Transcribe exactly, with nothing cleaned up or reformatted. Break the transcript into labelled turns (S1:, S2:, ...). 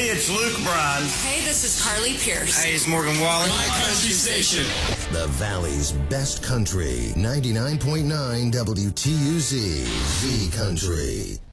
S1: Hey, it's Luke Bryan.
S2: Hey, this is Carly Pierce.
S1: Hey, it's Morgan Wallen.
S3: My country station.
S4: The Valley's best country. ninety-nine point nine W T U Z. V Country.